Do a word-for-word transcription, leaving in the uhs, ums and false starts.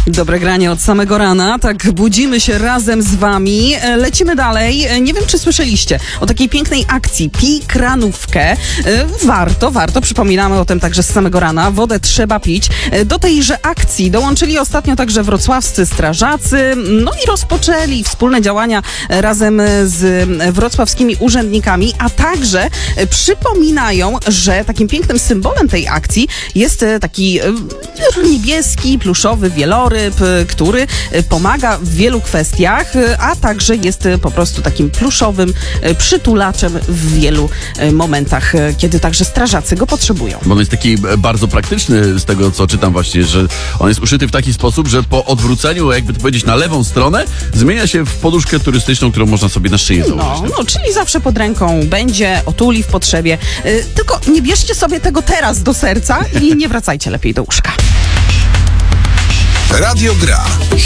Dobre granie od samego rana, tak budzimy się razem z wami. Lecimy dalej. Nie wiem, czy słyszeliście o takiej pięknej akcji Pij kranówkę. Warto, warto, przypominamy o tym także z samego rana. Wodę trzeba pić. Do tejże akcji dołączyli ostatnio także wrocławscy strażacy, no i rozpoczęli wspólne działania razem z wrocławskimi urzędnikami, a także przypominają, że takim pięknym symbolem tej akcji jest taki niebieski, pluszowy wieloryb, który pomaga w wielu kwestiach, a także jest po prostu takim pluszowym przytulaczem w wielu momentach, kiedy także strażacy go potrzebują. Bo on jest taki bardzo praktyczny z tego, co czytam właśnie, że on jest uszyty w taki sposób, że po odwróceniu, jakby to powiedzieć, na lewą stronę, zmienia się w poduszkę turystyczną, którą można sobie na szyję założyć. No, no, czyli zawsze pod ręką będzie, otuli w potrzebie. Yy, tylko nie bierzcie sobie tego teraz do serca i nie wracajcie lepiej do łóżka. Radio Gra.